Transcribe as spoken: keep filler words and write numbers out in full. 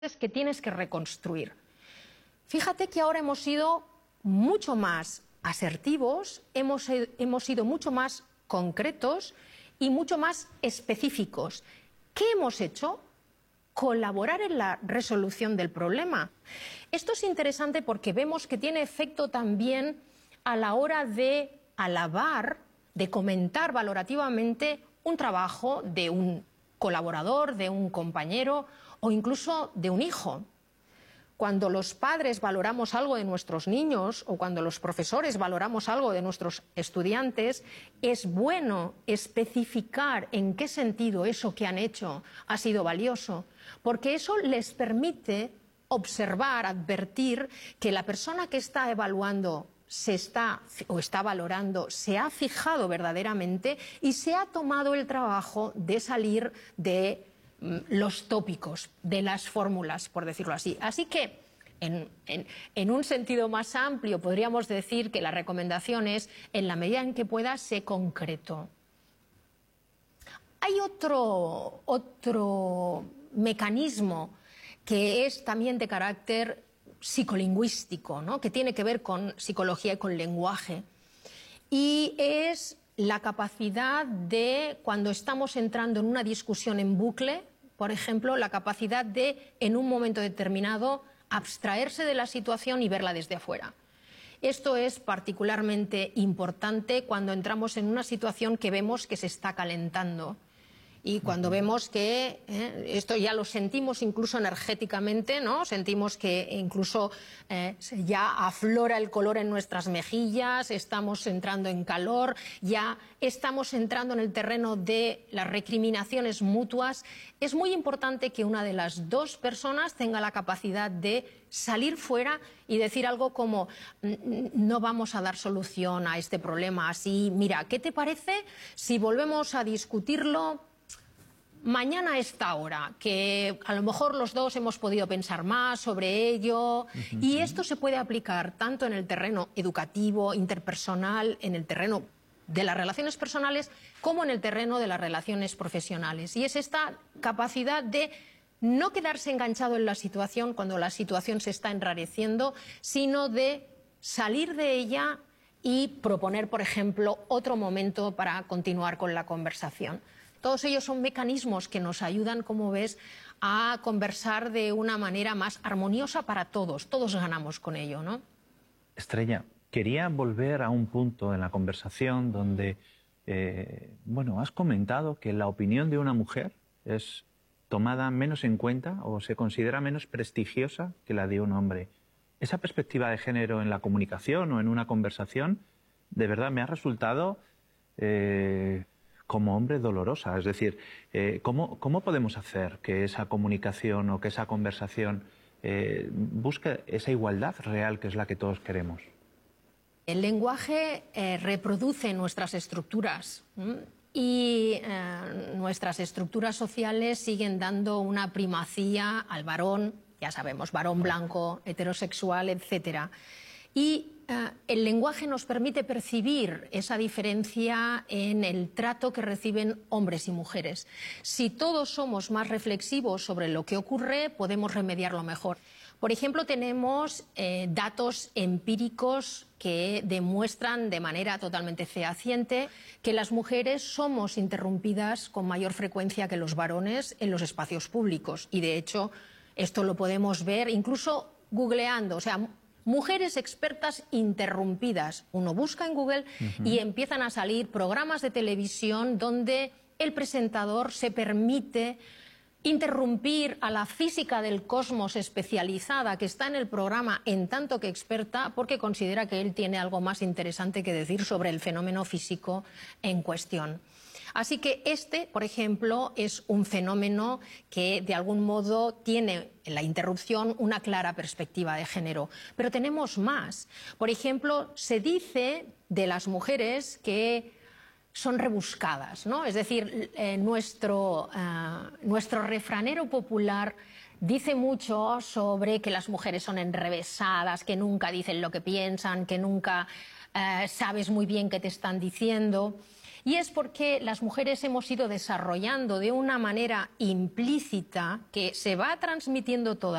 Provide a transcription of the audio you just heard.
que tienes que reconstruir. Fíjate que ahora hemos sido mucho más asertivos, hemos, hemos sido mucho más concretos y mucho más específicos. ¿Qué hemos hecho? Colaborar en la resolución del problema. Esto es interesante porque vemos que tiene efecto también a la hora de alabar, de comentar valorativamente un trabajo de un colaborador, de un compañero o incluso de un hijo. Cuando los padres valoramos algo de nuestros niños o cuando los profesores valoramos algo de nuestros estudiantes, es bueno especificar en qué sentido eso que han hecho ha sido valioso, porque eso les permite observar, advertir que la persona que está evaluando se está o está valorando, se ha fijado verdaderamente y se ha tomado el trabajo de salir de los tópicos, de las fórmulas, por decirlo así. Así que, en, en, en un sentido más amplio, podríamos decir que la recomendación es, en la medida en que pueda, sé concreto. Hay otro, otro mecanismo que es también de carácter psicolingüístico, ¿no?, que tiene que ver con psicología y con lenguaje, y es la capacidad de, cuando estamos entrando en una discusión en bucle, por ejemplo, la capacidad de, en un momento determinado, abstraerse de la situación y verla desde afuera. Esto es particularmente importante cuando entramos en una situación que vemos que se está calentando. Y cuando vemos que eh, esto ya lo sentimos incluso energéticamente, ¿no? Sentimos que incluso eh, ya aflora el color en nuestras mejillas, estamos entrando en calor, ya estamos entrando en el terreno de las recriminaciones mutuas. Es muy importante que una de las dos personas tenga la capacidad de salir fuera y decir algo como: no vamos a dar solución a este problema así, mira, ¿qué te parece si volvemos a discutirlo mañana a esta hora, que a lo mejor los dos hemos podido pensar más sobre ello? Uh-huh. Y esto se puede aplicar tanto en el terreno educativo, interpersonal, en el terreno de las relaciones personales, como en el terreno de las relaciones profesionales. Y es esta capacidad de no quedarse enganchado en la situación cuando la situación se está enrareciendo, sino de salir de ella y proponer, por ejemplo, otro momento para continuar con la conversación. Todos ellos son mecanismos que nos ayudan, como ves, a conversar de una manera más armoniosa para todos. Todos ganamos con ello, ¿no? Estrella, quería volver a un punto en la conversación donde, eh, bueno, has comentado que la opinión de una mujer es tomada menos en cuenta o se considera menos prestigiosa que la de un hombre. Esa perspectiva de género en la comunicación o en una conversación, de verdad me ha resultado Eh, como hombre dolorosa. Es decir, eh, ¿cómo, ¿cómo podemos hacer que esa comunicación o que esa conversación eh, busque esa igualdad real que es la que todos queremos? El lenguaje eh, reproduce nuestras estructuras ¿m? y eh, nuestras estructuras sociales siguen dando una primacía al varón, ya sabemos, varón blanco, heterosexual, etcétera. Y eh, el lenguaje nos permite percibir esa diferencia en el trato que reciben hombres y mujeres. Si todos somos más reflexivos sobre lo que ocurre, podemos remediarlo mejor. Por ejemplo, tenemos eh, datos empíricos que demuestran de manera totalmente fehaciente que las mujeres somos interrumpidas con mayor frecuencia que los varones en los espacios públicos. Y, de hecho, esto lo podemos ver incluso googleando, o sea, mujeres expertas interrumpidas. Uno busca en Google uh-huh. y empiezan a salir programas de televisión donde el presentador se permite interrumpir a la física del cosmos especializada que está en el programa en tanto que experta, porque considera que él tiene algo más interesante que decir sobre el fenómeno físico en cuestión. Así que este, por ejemplo, es un fenómeno que de algún modo tiene en la interrupción una clara perspectiva de género. Pero tenemos más. Por ejemplo, se dice de las mujeres que son rebuscadas, ¿no? Es decir, eh, nuestro, eh, nuestro refranero popular dice mucho sobre que las mujeres son enrevesadas, que nunca dicen lo que piensan, que nunca eh, sabes muy bien qué te están diciendo. Y es porque las mujeres hemos ido desarrollando de una manera implícita, que se va transmitiendo todavía,